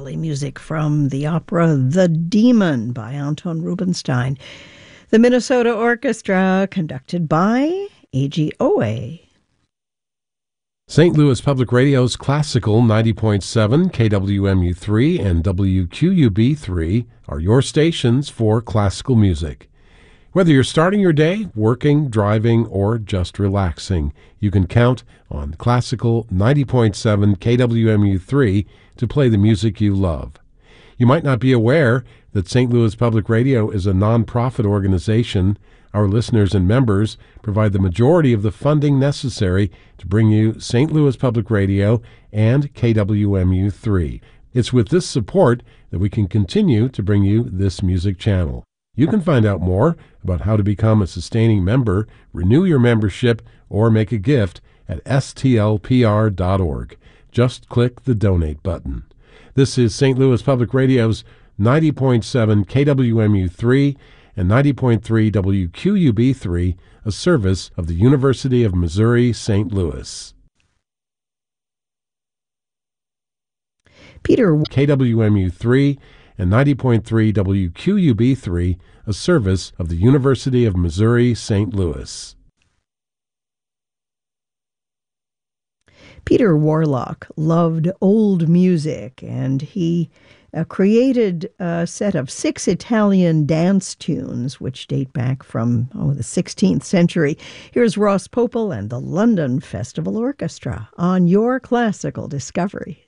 early music from the opera The Demon by Anton Rubinstein. The Minnesota Orchestra, conducted by A.G. Owe. St. Louis Public Radio's Classical 90.7, KWMU3, and WQUB3 are your stations for classical music. Whether you're starting your day, working, driving, or just relaxing, you can count on Classical 90.7 KWMU3 to play the music you love. You might not be aware that St. Louis Public Radio is a nonprofit organization. Our listeners and members provide the majority of the funding necessary to bring you St. Louis Public Radio and KWMU3. It's with this support that we can continue to bring you this music channel. You can find out more about how to become a sustaining member, renew your membership, or make a gift at stlpr.org. Just click the donate button. This is St. Louis Public Radio's 90.7 KWMU3 and 90.3 WQUB3, a service of the University of Missouri St. Louis. Peter KWMU3 and 90.3 WQUB3, a service of the University of Missouri St. Louis. Peter Warlock loved old music, and he created a set of 6 Italian dance tunes, which date back from the 16th century. Here's Ross Popel and the London Festival Orchestra on Your Classical Discovery.